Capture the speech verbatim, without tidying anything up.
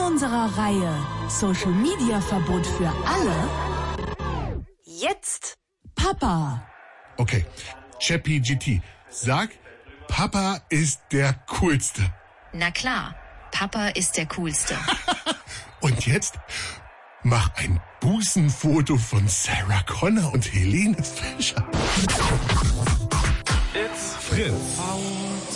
unserer Reihe Social Media Verbot für alle jetzt Papa. Okay, ChatGPT, sag, Papa ist der Coolste. Na klar, Papa ist der Coolste. Und jetzt mach ein Busenfoto von Sarah Connor und Helene Fischer. It's Fritz.